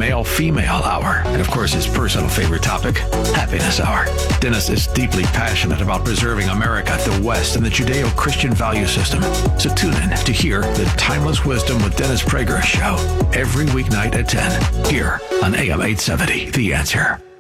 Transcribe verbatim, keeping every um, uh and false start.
male-female hour, and of course his personal favorite topic, happiness hour. Dennis is deeply passionate about preserving America, the West, and the Judeo-Christian value system. So tune in to hear the Timeless Wisdom with Dennis Prager show every weeknight at ten here on A M eight seventy, The Answer.